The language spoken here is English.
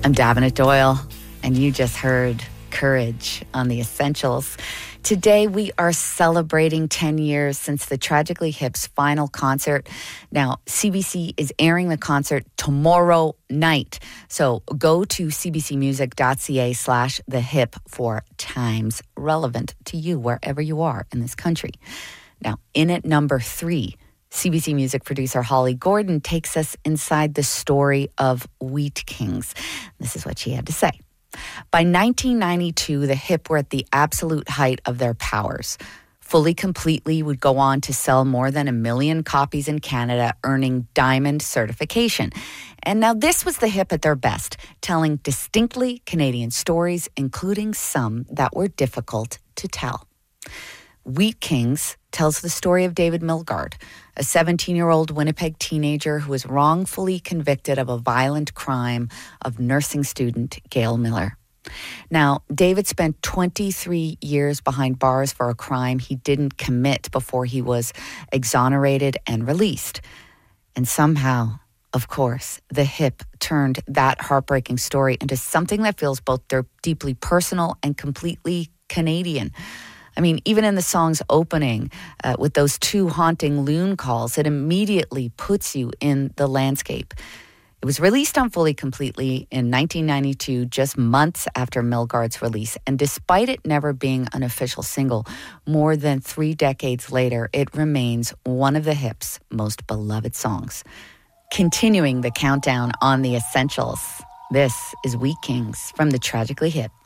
I'm Davenant Doyle, and you just heard Courage on The Essentials. Today, we are celebrating 10 years since the Tragically Hip's final concert. Now, CBC is airing the concert tomorrow night. So go to cbcmusic.ca/thehip for times relevant to you wherever you are in this country. Now, in at number 3, CBC Music producer Holly Gordon takes us inside the story of Wheat Kings. This is what she had to say. By 1992, the Hip were at the absolute height of their powers. Fully Completely would go on to sell more than 1 million copies in Canada, earning diamond certification. And now this was the Hip at their best, telling distinctly Canadian stories, including some that were difficult to tell. Wheat Kings tells the story of David Milgaard, a 17-year-old Winnipeg teenager who was wrongfully convicted of a violent crime of nursing student Gail Miller. Now, David spent 23 years behind bars for a crime he didn't commit before he was exonerated and released. And somehow, of course, the Hip turned that heartbreaking story into something that feels both deeply personal and completely Canadian. I mean, even in the song's opening, with those 2 haunting loon calls, it immediately puts you in the landscape. It was released on Fully Completely in 1992, just months after Milgaard's release. And despite it never being an official single, more than 3 decades later, it remains one of the Hip's most beloved songs. Continuing the countdown on The Essentials, this is Wheat Kings from the Tragically Hip.